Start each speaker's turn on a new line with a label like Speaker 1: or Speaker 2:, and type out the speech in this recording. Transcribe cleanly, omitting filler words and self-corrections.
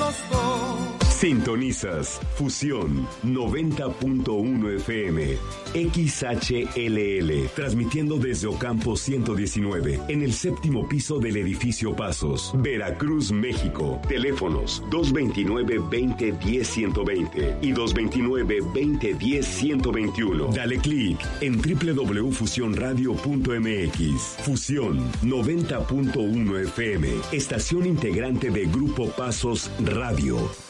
Speaker 1: Sintonizas Fusión 90.1 FM, XHLL, transmitiendo desde Ocampo 119, en el séptimo piso del edificio Pasos, Veracruz, México. Teléfonos 229-2010-120 y 229-2010-121. Dale clic en www.fusionradio.mx. Fusión 90.1 FM, estación integrante de Grupo Pasos Radio.